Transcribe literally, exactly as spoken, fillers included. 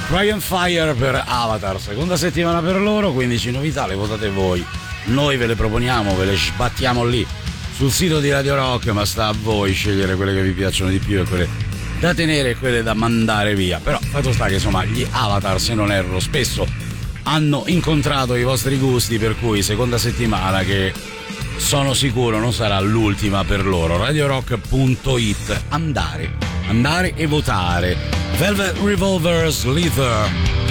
Brian Fire per Avatar, seconda settimana per loro, quindici novità, le votate voi. Noi ve le proponiamo, ve le sbattiamo lì sul sito di Radio Rock, ma sta a voi scegliere quelle che vi piacciono di più e quelle da tenere e quelle da mandare via. Però fatto sta che insomma gli Avatar, se non erro, spesso hanno incontrato i vostri gusti, per cui seconda settimana che sono sicuro non sarà l'ultima per loro. radiorock punto it, andare, andare e votare. Velvet Revolver, Slither.